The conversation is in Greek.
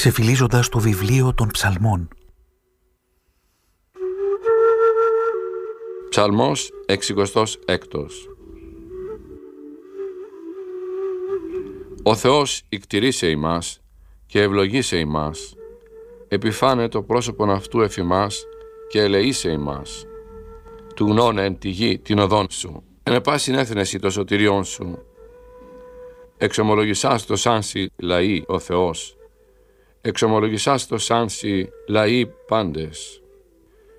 ξεφυλίζοντας το βιβλίο των ψαλμών. Ψαλμός 66. Ο Θεός ικτηρίσε ημάς και ευλογήσε ημάς, επιφάνε το πρόσωπον αυτού εφ' ημάς και ελεήσε ημάς. Του γνώνε εν τη γη την οδόν σου, εν επάσιν έθνεση το σωτηριόν σου. Εξομολογησάς το σάνσι λαοί ο Θεός, εξομολογησάς το σάνσι λαοί πάντες.